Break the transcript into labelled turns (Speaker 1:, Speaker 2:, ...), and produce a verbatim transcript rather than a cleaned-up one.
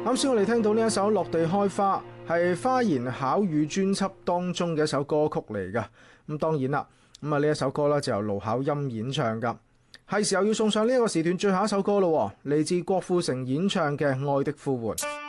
Speaker 1: 啱先我哋聽到呢一首《落地開花》，係花言巧語專輯當中嘅一首歌曲嚟噶。咁當然啦，咁啊呢一首歌咧就由盧巧音演唱噶。係時候要送上呢一個時段最後一首歌咯，嚟自郭富城演唱嘅《愛的呼喚》。